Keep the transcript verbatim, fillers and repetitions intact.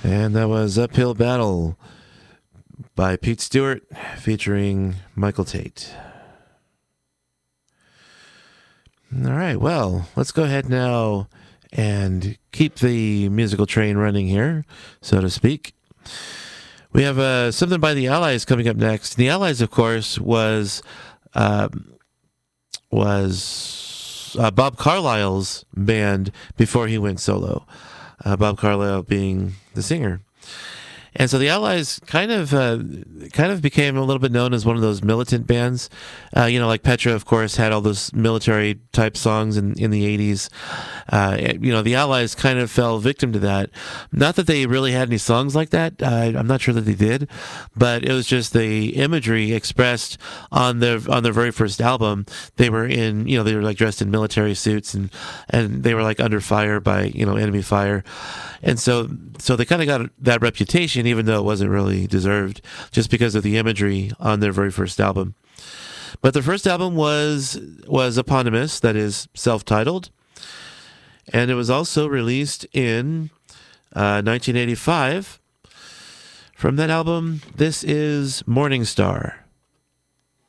And that was Uphill Battle by Pete Stewart featuring Michael Tate. All right, well, let's go ahead now and keep the musical train running here, so to speak. We have uh, something by the Allies coming up next. The Allies, of course, was um, was uh, Bob Carlyle's band before he went solo. Uh, Bob Carlyle being the singer. And so the Allies kind of uh, kind of became a little bit known as one of those militant bands. Uh, you know, like Petra, of course, had all those military type songs in, in the eighties. Uh, you know, the Allies kind of fell victim to that. Not that they really had any songs like that. Uh, I'm not sure that they did, but it was just the imagery expressed on their on their very first album. They were in, you know, they were like dressed in military suits and and they were like under fire by, you know, enemy fire. And so so they kind of got that reputation, even though it wasn't really deserved, just because of the imagery on their very first album. But their first album was was eponymous, that is, self-titled. And it was also released in uh, nineteen eighty-five. From that album, this is Morning Star.